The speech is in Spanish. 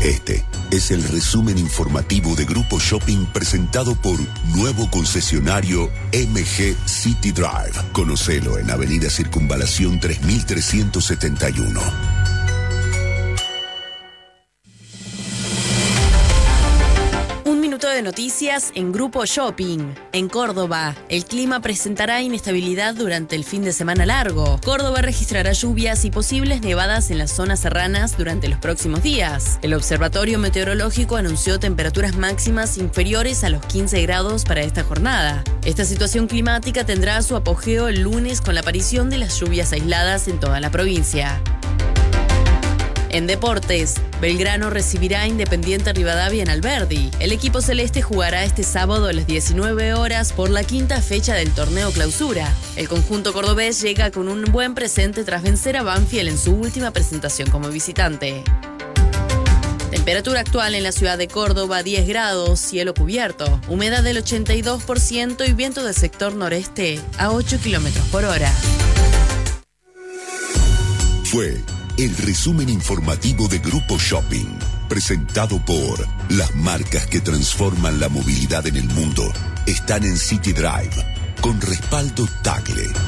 Este es el resumen informativo de Grupo Shopping presentado por nuevo concesionario MG City Drive. Conocelo en Avenida Circunvalación 3371. De noticias en Grupo Shopping. En Córdoba, el clima presentará inestabilidad durante el fin de semana largo. Córdoba registrará lluvias y posibles nevadas en las zonas serranas durante los próximos días. El Observatorio Meteorológico anunció temperaturas máximas inferiores a los 15 grados para esta jornada. Esta situación climática tendrá su apogeo el lunes con la aparición de las lluvias aisladas en toda la provincia. En deportes, Belgrano recibirá a Independiente Rivadavia en Alberdi. El equipo celeste jugará este sábado a las 19 horas por la quinta fecha del torneo Clausura. El conjunto cordobés llega con un buen presente tras vencer a Banfield en su última presentación como visitante. Temperatura actual en la ciudad de Córdoba, 10 grados, cielo cubierto, humedad del 82% y viento del sector noreste a 8 kilómetros por hora. Fue el resumen informativo de Grupo Shopping, presentado por las marcas que transforman la movilidad en el mundo. Están en City Drive, con respaldo Tagle.